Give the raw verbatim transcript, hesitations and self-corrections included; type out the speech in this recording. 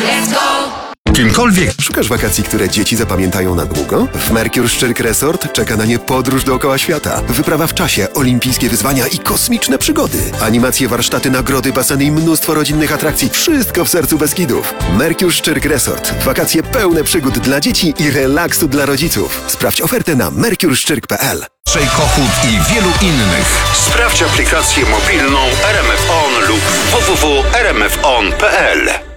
Let's go! Kimkolwiek. Szukasz wakacji, które dzieci zapamiętają na długo? W Mercure Szczyrk Resort czeka na nie podróż dookoła świata. Wyprawa w czasie, olimpijskie wyzwania i kosmiczne przygody. Animacje, warsztaty, nagrody, baseny i mnóstwo rodzinnych atrakcji. Wszystko w sercu Beskidów. Mercure Szczyrk Resort. Wakacje pełne przygód dla dzieci i relaksu dla rodziców. Sprawdź ofertę na mercure szczyrk kropka p l. Trzej Kochut i wielu innych. Sprawdź aplikację mobilną R M F On lub w w w kropka r m f on kropka p l.